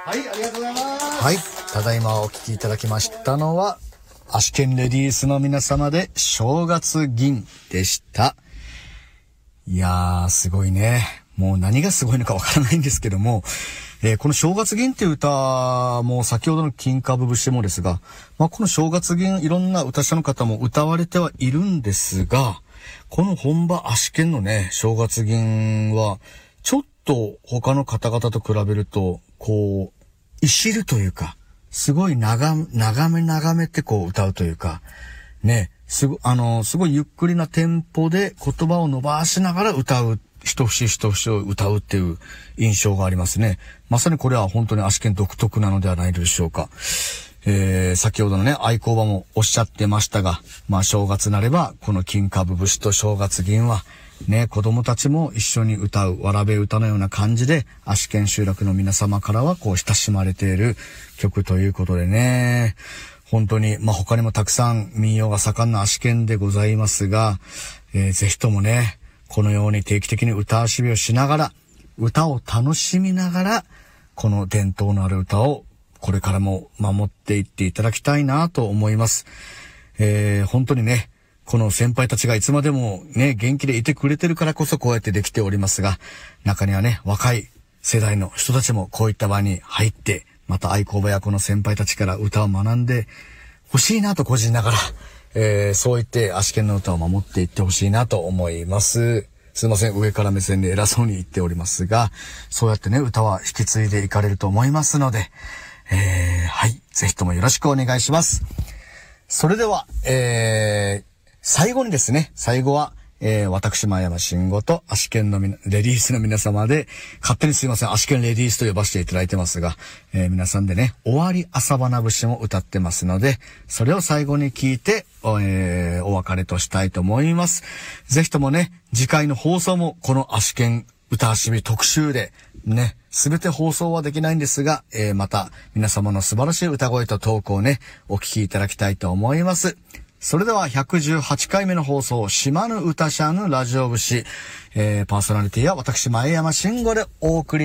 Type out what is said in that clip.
はい、ありがとうございます。 はい、ただいまお聞きいただきましたのは、足剣レディースの皆様で正月銀でした。いやー、すごいね。もう何がすごいのかわからないんですけども、この正月銀っていう歌も先ほどの金株節もですが、この正月銀いろんな歌者の方も歌われてはいるんですが、この本場足剣のね、正月銀は、ちょっと他の方々と比べると、こう、いしるというか、すごい長めってこう歌うというか、ね、すごいゆっくりなテンポで言葉を伸ばしながら歌う、一節一節を歌うっていう印象がありますね。まさにこれは本当に足剣独特なのではないでしょうか。先ほどのね、愛好場もおっしゃってましたが、正月なれば、この金株節と正月銀は、ね、子供たちも一緒に歌う、わらべ歌のような感じで、足剣集落の皆様からは、こう、親しまれている曲ということでね、本当に、他にもたくさん民謡が盛んな足剣でございますが、ぜひともね、このように定期的に歌遊びをしながら、歌を楽しみながら、この伝統のある歌を、これからも守っていっていただきたいなと思います。本当にね、この先輩たちがいつまでもね、元気でいてくれてるからこそこうやってできておりますが、中にはね、若い世代の人たちもこういった場に入って、また愛好場やこの先輩たちから歌を学んでほしいなと個人ながら、そう言って足剣の歌を守っていってほしいなと思います。すいません、上から目線で偉そうに言っておりますが、そうやってね、歌は引き継いでいかれると思いますので、はい、ぜひともよろしくお願いします。それでは、最後にですね、最後は、私、前山慎吾と足剣のレディースの皆様で、勝手にすいません、足剣レディースと呼ばせていただいてますが、皆さんでね、終わり朝花節も歌ってますので、それを最後に聞いて、お別れとしたいと思います。ぜひともね、次回の放送もこの足剣歌遊び特集で、ね、すべて放送はできないんですが、また皆様の素晴らしい歌声とトークをね、お聞きいただきたいと思います。それでは118回目の放送、島ぬ歌者ぬラジオ節、パーソナリティは私前山慎吾でお送り